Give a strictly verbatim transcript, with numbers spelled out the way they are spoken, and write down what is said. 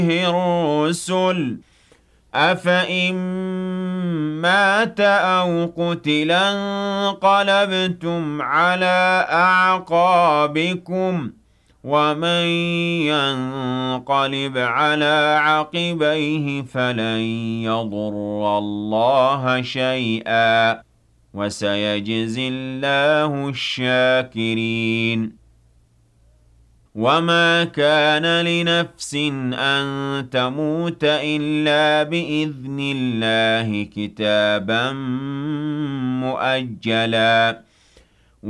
الرسل أفإن مات أو قتل انقلبتم على أعقابكم ومن ينقلب على عقبيه فلن يضر الله شيئا وسيجزي الله الشاكرين وما كان لنفس أن تموت إلا بإذن الله كتابا مؤجلا